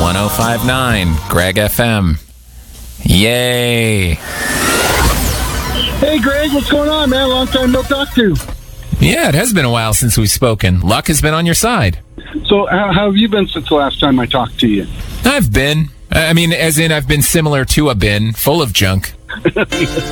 1059 Greg FM. Yay. Hey, Greg, what's going on, man? Long time no talk to. Yeah, it has been a while since we've spoken. Luck has been on your side. So how have you been since the last time I talked to you? I've been. I've been similar to a bin, full of junk.